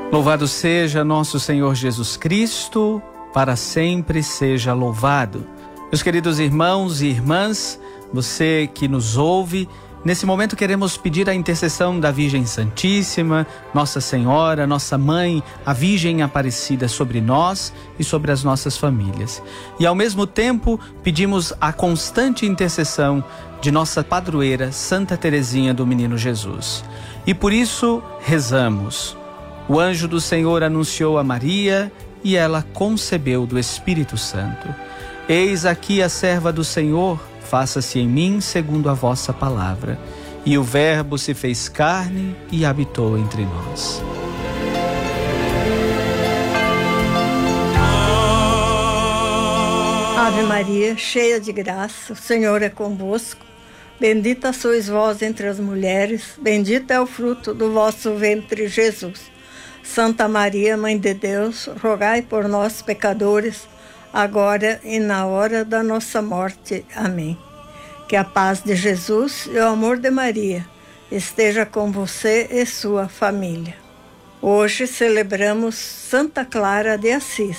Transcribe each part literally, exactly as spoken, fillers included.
Louvado seja nosso Senhor Jesus Cristo, para sempre seja louvado. Meus queridos irmãos e irmãs, você que nos ouve, nesse momento queremos pedir a intercessão da Virgem Santíssima, Nossa Senhora, Nossa Mãe, a Virgem Aparecida sobre nós e sobre as nossas famílias. E ao mesmo tempo pedimos a constante intercessão de nossa padroeira Santa Teresinha do Menino Jesus. E por isso rezamos. O anjo do Senhor anunciou a Maria e ela concebeu do Espírito Santo. Eis aqui a serva do Senhor, faça-se em mim segundo a vossa palavra. E o Verbo se fez carne e habitou entre nós. Ave Maria, cheia de graça, o Senhor é convosco. Bendita sois vós entre as mulheres, bendito é o fruto do vosso ventre, Jesus. Santa Maria, Mãe de Deus, rogai por nós, pecadores, agora e na hora da nossa morte. Amém. Que a paz de Jesus e o amor de Maria esteja com você e sua família. Hoje celebramos Santa Clara de Assis.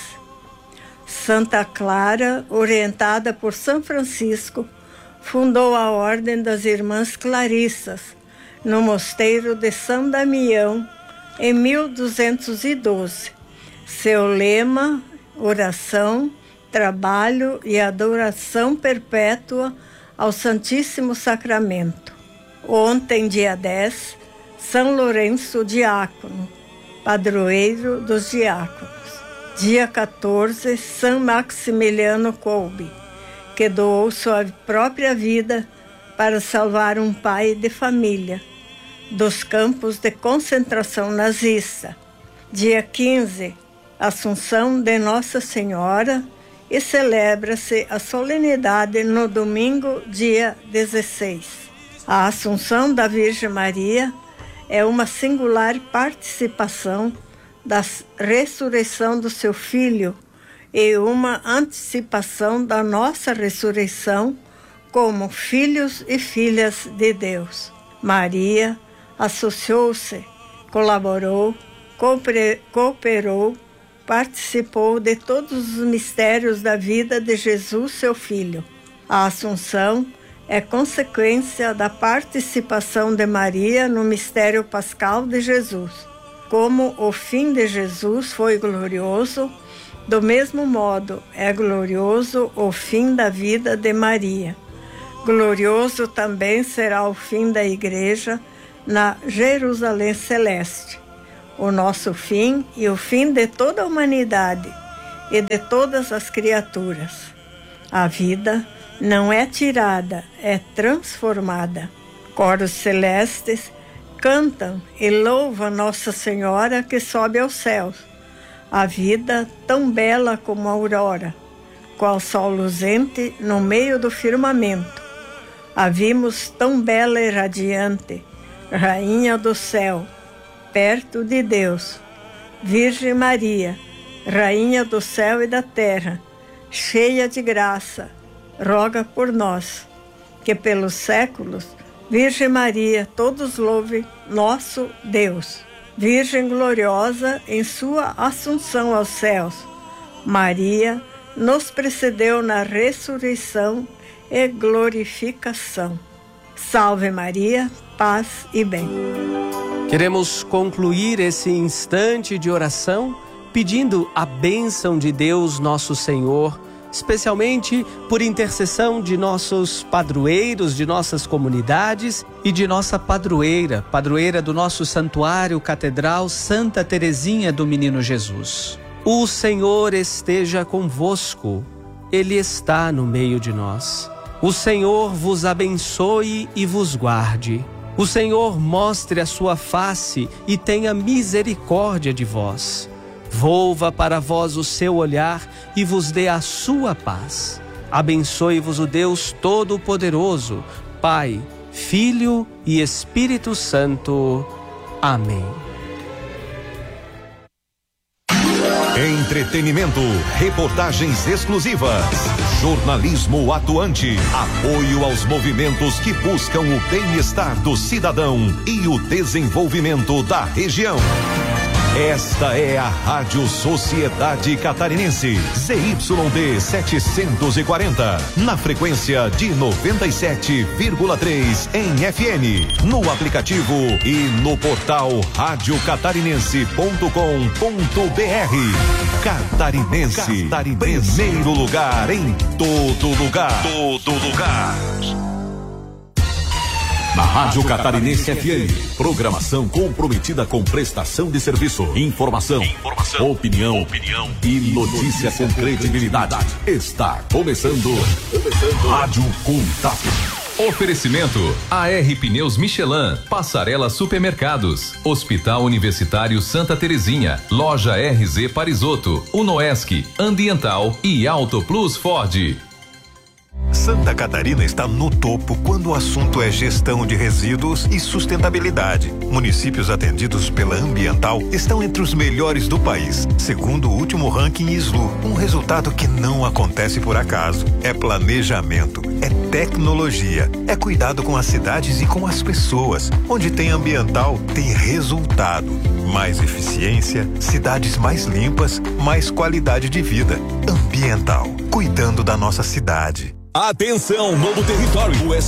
Santa Clara, orientada por São Francisco, fundou a Ordem das Irmãs Clarissas no mosteiro de São Damião, em mil duzentos e doze. Seu lema, oração, trabalho e adoração perpétua ao Santíssimo Sacramento. Ontem, dia dez, São Lourenço Diácono, padroeiro dos diáconos. Dia quatorze, São Maximiliano Kolbe, que doou sua própria vida para salvar um pai de família dos campos de concentração nazista. Dia quinze, Assunção de Nossa Senhora, e celebra-se a solenidade no domingo, dia dezesseis. A Assunção da Virgem Maria é uma singular participação da ressurreição do seu Filho e uma antecipação da nossa ressurreição como filhos e filhas de Deus. Maria associou-se, colaborou, cooperou, participou de todos os mistérios da vida de Jesus, seu Filho. A Assunção é consequência da participação de Maria no mistério pascal de Jesus. Como o fim de Jesus foi glorioso, do mesmo modo é glorioso o fim da vida de Maria. Glorioso também será o fim da Igreja na Jerusalém Celeste, o nosso fim e o fim de toda a humanidade e de todas as criaturas. A vida não é tirada, é transformada. Coros celestes cantam e louvam Nossa Senhora que sobe aos céus. A vida tão bela como a aurora, qual sol luzente no meio do firmamento. A vimos tão bela e radiante, Rainha do céu, perto de Deus. Virgem Maria, Rainha do céu e da terra, cheia de graça, roga por nós. Que pelos séculos, Virgem Maria, todos louvem nosso Deus. Virgem gloriosa em sua assunção aos céus, Maria nos precedeu na ressurreição e glorificação. Salve Maria, paz e bem. Queremos concluir esse instante de oração pedindo a bênção de Deus nosso Senhor, especialmente por intercessão de nossos padroeiros, de nossas comunidades e de nossa padroeira, padroeira do nosso santuário catedral Santa Teresinha do Menino Jesus. O Senhor esteja convosco, Ele está no meio de nós. O Senhor vos abençoe e vos guarde. O Senhor mostre a sua face e tenha misericórdia de vós. Volva para vós o seu olhar e vos dê a sua paz. Abençoe-vos o Deus Todo-Poderoso, Pai, Filho e Espírito Santo. Amém. Entretenimento, reportagens exclusivas, jornalismo atuante, apoio aos movimentos que buscam o bem-estar do cidadão e o desenvolvimento da região. Esta é a Rádio Sociedade Catarinense, Z Y D setecentos e quarenta, na frequência de noventa e sete vírgula três em F M, no aplicativo e no portal rádio catarinense ponto com ponto b r. Catarinense, Catarinense, primeiro lugar em todo lugar. Todo lugar. Na Rádio Catarinense F M, programação comprometida com prestação de serviço, informação, informação opinião, opinião e notícia com credibilidade. Está começando, começando Rádio Contato. Oferecimento A R Pneus Michelin, Passarela Supermercados, Hospital Universitário Santa Terezinha, Loja R Z Parisotto, Unoesc, Ambiental e Auto Plus Ford. Santa Catarina está no topo quando o assunto é gestão de resíduos e sustentabilidade. Municípios atendidos pela Ambiental estão entre os melhores do país, segundo o último ranking S L U. Um resultado que não acontece por acaso. É planejamento, é tecnologia, é cuidado com as cidades e com as pessoas. Onde tem Ambiental, tem resultado. Mais eficiência, cidades mais limpas, mais qualidade de vida. Ambiental, cuidando da nossa cidade. Atenção, novo território. O S